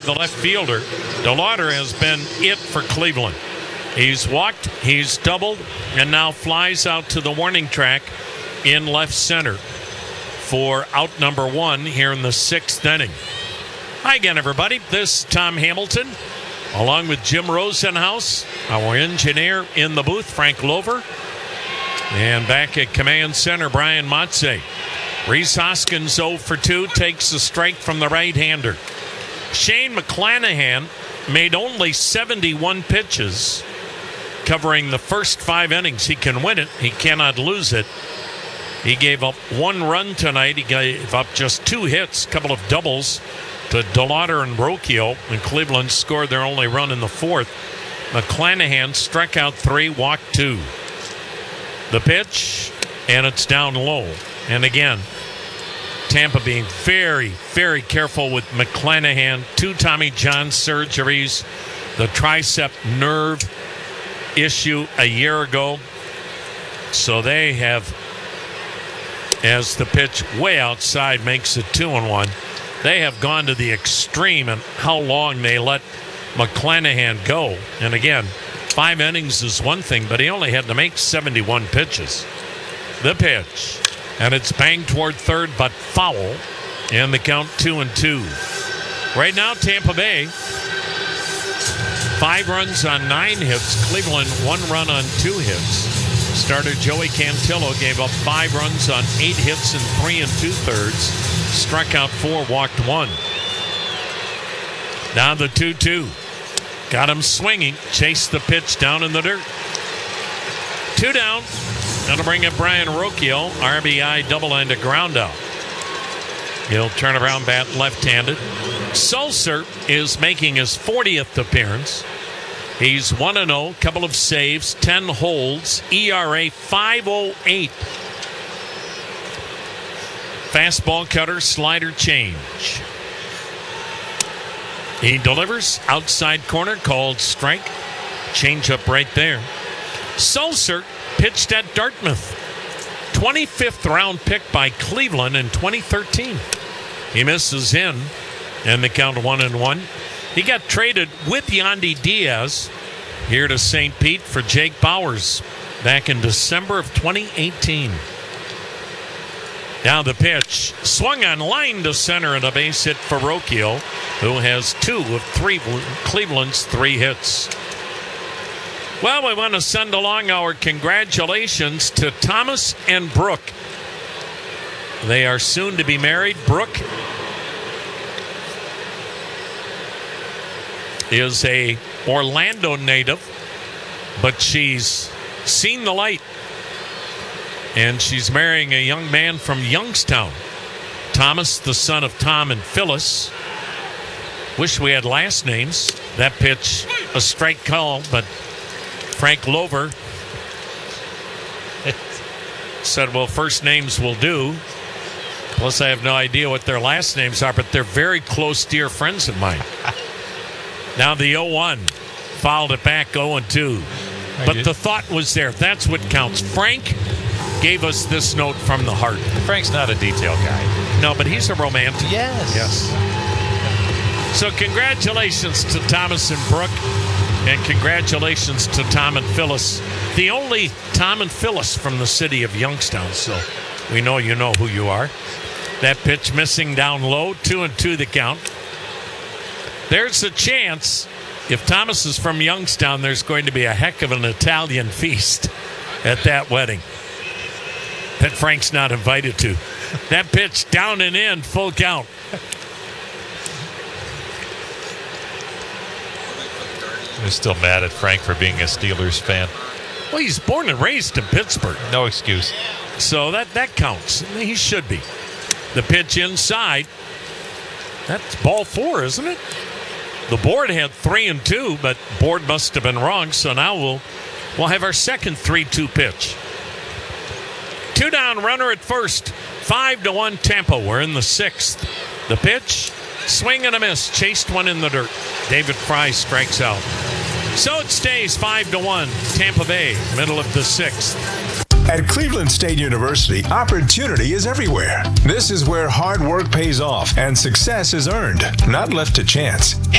the left fielder. DeLauder has been it for Cleveland. He's walked, he's doubled, and now flies out to the warning track in left center for out number 1 here in the 6th inning. Hi again, everybody. This is Tom Hamilton, along with Jim Rosenhaus, our engineer in the booth, Frank Lover, and back at command center, Brian Motze. Rhys Hoskins 0 for 2, takes a strike from the right-hander. Shane McClanahan made only 71 pitches, covering the first 5 innings. He can win it. He cannot lose it. He gave up 1 run tonight. He gave up just 2 hits, a couple of doubles to DeLauder and Rocchio, and Cleveland scored their only run in the 4th. McClanahan struck out 3, walked 2. The pitch, and it's down low. And again, Tampa being very, very careful with McClanahan. 2 Tommy John surgeries, the tricep nerve issue a year ago. So they have, as the pitch way outside makes it 2-1, they have gone to the extreme in how long they let McClanahan go. And again, 5 innings is one thing, but he only had to make 71 pitches. The pitch, and it's banged toward third, but foul, and the count 2-2. Right now, Tampa Bay, 5 runs on 9 hits. Cleveland, 1 run on 2 hits. Starter Joey Cantillo gave up 5 runs on 8 hits in 3 2/3. Struck out 4, walked 1. Now the 2-2. Got him swinging. Chased the pitch down in the dirt. 2 down. That'll bring up Brian Rocchio. RBI double and a ground out. He'll turn around, bat left-handed. Sulser is making his 40th appearance. He's 1-0, couple of saves, 10 holds, ERA 5.08. Fastball, cutter, slider, change. He delivers, outside corner, called strike. Change up right there. Sulser pitched at Dartmouth. 25th round pick by Cleveland in 2013. He misses in, and the count 1-1. He got traded with Yandy Diaz here to St. Pete for Jake Bowers back in December of 2018. Now the pitch, swung on line to center, and a base hit for Rocchio, who has 2 of Cleveland's 3 hits. Well, we want to send along our congratulations to Thomas and Brooke. They are soon to be married. Brooke is a Orlando native, but she's seen the light, and she's marrying a young man from Youngstown. Thomas, the son of Tom and Phyllis. Wish we had last names. That pitch, a strike call, but Frank Lover said, well, first names will do. Plus, I have no idea what their last names are, but they're very close, dear friends of mine. Now the 0-1. Fouled it back 0-2. But the thought was there. That's what counts. Frank gave us this note from the heart. Frank's not a detail guy. No, but he's a romantic. Yes. So congratulations to Thomas and Brooke. And congratulations to Tom and Phyllis. The only Tom and Phyllis from the city of Youngstown. So we know you know who you are. That pitch missing down low. 2-2 the count. There's a chance, if Thomas is from Youngstown, there's going to be a heck of an Italian feast at that wedding that Frank's not invited to. That pitch down and in, full count. I'm still mad at Frank for being a Steelers fan. Well, he's born and raised in Pittsburgh. No excuse. So that counts. He should be. The pitch inside. That's ball 4, isn't it? The board had 3-2, but board must have been wrong. So now we'll have our second 3-2 pitch. 2 down, runner at first. 5-1 Tampa. We're in the 6th. The pitch, swing and a miss. Chased one in the dirt. David Fry strikes out. So it stays 5-1. Tampa Bay, middle of the 6th. At Cleveland State University, opportunity is everywhere. This is where hard work pays off and success is earned, not left to chance.